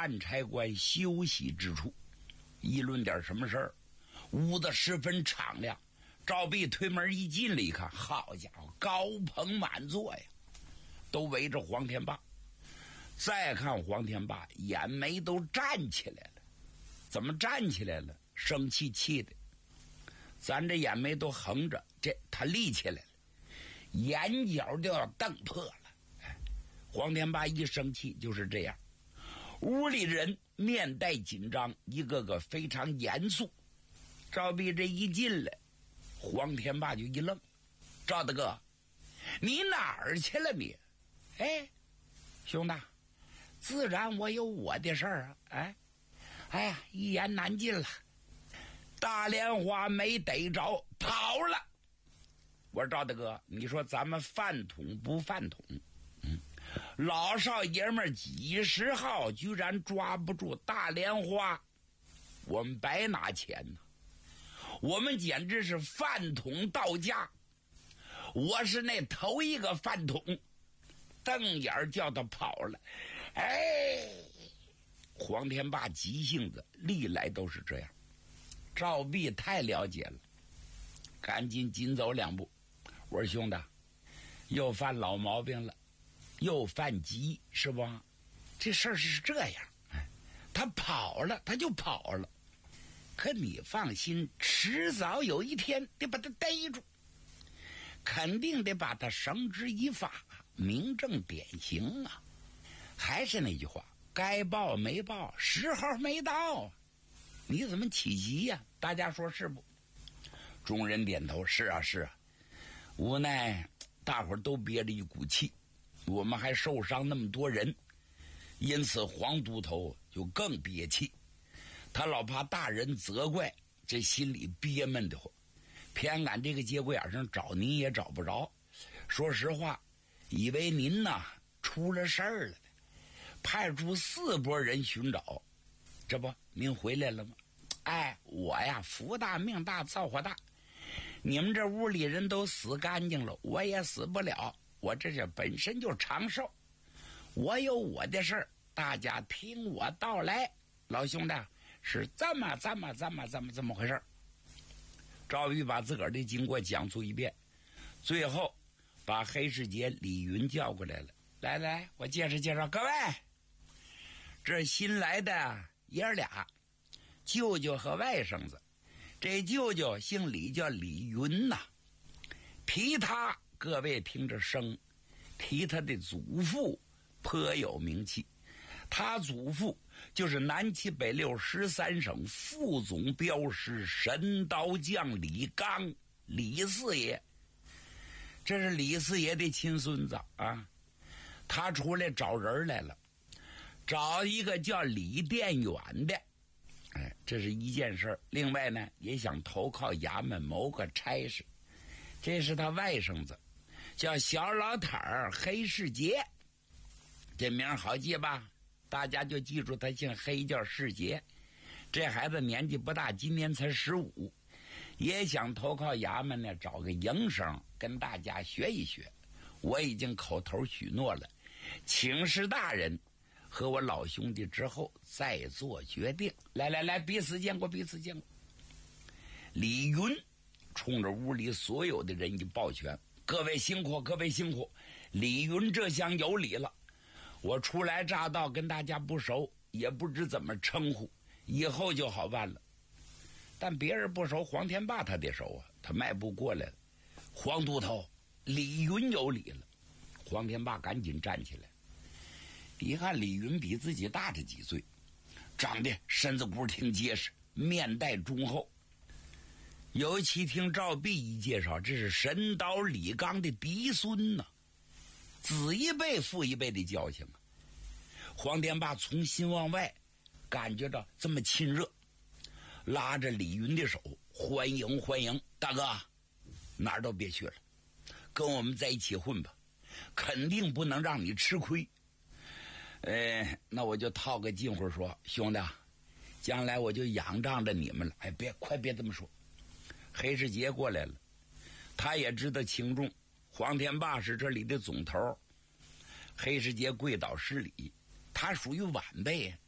范差官休息之处，议论点什么事儿。屋子十分敞亮，赵弼推门一进来一看，好家伙，高朋满座呀，都围着黄天霸。再看黄天霸，眼眉都站起来了。怎么站起来了？生气气的，咱这眼眉都横着，他立起来了，眼角就要瞪破了。黄天霸一生气就是这样，屋里人面带紧张，一个个非常严肃。赵弼这一进来，黄天霸就一愣：“赵大哥，你哪儿去了你？”“哎，兄弟，自然我有我的事儿啊。哎呀，一言难尽了。大莲花没逮着，跑了。”我说：“赵大哥，你说咱们饭桶不饭桶？老少爷们几十号居然抓不住大莲花，我们白拿钱呢。我们简直是饭桶到家。我是那头一个饭桶。”瞪眼叫他跑了。黄天霸急性子，历来都是这样。赵弼太了解了，赶紧紧走两步。我说：“兄弟，又犯老毛病了，又犯急是不？这事儿是这样，他跑了，他就跑了。可你放心，迟早有一天得把他逮住，肯定得把他绳之以法，明正典刑啊。还是那句话，该报没报，时候没到，你怎么起急呀？大家说是不？”众人点头：“是啊，是啊。无奈大伙儿都憋着一股气，我们还受伤那么多人，因此黄都头就更憋气。他老怕大人责怪，这心里憋闷得慌。偏赶这个节骨眼上找您也找不着。说实话，以为您呐出了事儿了，派出4拨人寻找。这不，您回来了吗？我呀福大命大造化大，你们这屋里人都死干净了，我也死不了。我这是本身就长寿，我有我的事儿，大家听我道来。老兄弟，是这么回事。”赵弼把自个儿的经过讲述一遍，最后把黑世杰、李云叫过来了。来，我介绍各位，这新来的爷儿俩，舅舅和外甥子。这舅舅姓李，叫李云呐。提他各位听着声，提他的祖父颇有名气。他祖父就是南七北六13省副总镖师神刀将李刚，李四爷。这是李四爷的亲孙子啊。他出来找人来了，找一个叫李殿远的。这是一件事。另外呢，也想投靠衙门谋个差事。这是他外甥子，叫小老坦儿黑世杰。这名好记吧？大家就记住他姓黑，叫世杰。这孩子年纪不大，今年才15，也想投靠衙门呢，找个营生跟大家学一学。我已经口头许诺了，请示大人和我老兄弟之后再做决定。来，彼此见过。李云冲着屋里所有的人一抱拳：“各位辛苦。李云这厢有礼了。我初来乍到，跟大家不熟，也不知怎么称呼，以后就好办了。”但别人不熟，黄天霸他得熟啊。他迈步过来了：“黄都头，李云有礼了。”黄天霸赶紧站起来，一看李云比自己大着几岁，长得身子骨挺结实，面带忠厚。尤其听赵弼一介绍，这是神刀李刚的嫡孙呢，子一辈父一辈的交情啊。黄天霸从心往外感觉到这么亲热，拉着李云的手：“欢迎，大哥，哪儿都别去了，跟我们在一起混吧，肯定不能让你吃亏。那我就套个近乎说，兄弟，将来我就仰仗着你们了。”快别这么说。黑世杰过来了，他也知道轻重，黄天霸是这里的总头。黑世杰跪倒施礼，他属于晚辈，